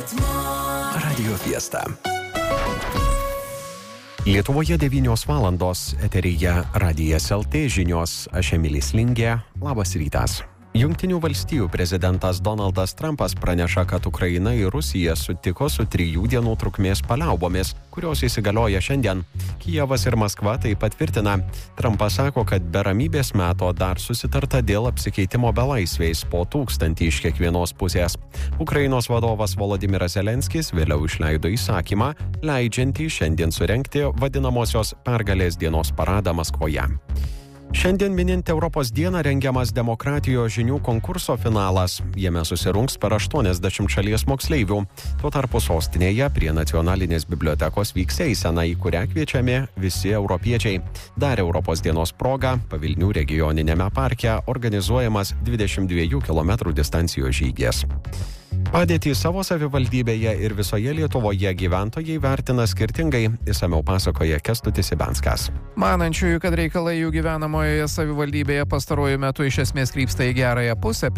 Radio Fiesta. Lietuvoje 9 valandos, eteryje Radijas LT žinios, aš Emilis Lingė, labas rytas. Jungtinių valstijų prezidentas Donaldas Trumpas praneša, kad Ukraina ir Rusija sutiko su 3 dienų trukmės paliaubomis, kurios įsigalioja šiandien. Kijevas ir Maskva tai patvirtina. Trumpas sako, kad be ramybės meto dar susitarta dėl apsikeitimo belaisviais po 1000 iš kiekvienos pusės. Ukrainos vadovas Volodymyras Zelenskis vėliau išleido įsakymą, leidžiantį šiandien surengti vadinamosios pergalės dienos paradą Maskvoje. Šiandien minint Europos dieną rengiamas demokratijos žinių konkurso finalas. Jame susirungs per 80 šalies moksleivių. Tuo tarpu sostinėje prie nacionalinės bibliotekos vyks eisena, į kurią kviečiami visi europiečiai. Dar Europos dienos proga Pavilnių regioniniame parke organizuojamas 22 km distancijos žygis. Padėtį savo savivaldybėje ir visoje Lietuvoje gyventojai vertina skirtingai, išsamiau pasakoja Kęstutis Ibenskas. Manančiųjų, kad reikalai jų gyvenamojoje savivaldybėje pastaruoju metu iš esmės krypsta į gerąją pusę,